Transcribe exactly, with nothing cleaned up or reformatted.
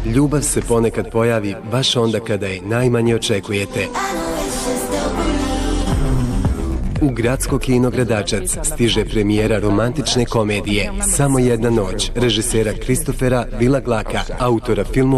ljubav se ponekad pojavi baš onda kada je najmanje očekujete. U gradsko kino Gradačac stiže premijera romantične komedije Samo jedna noć režisera Kristofera Vilaglaka, autora filmova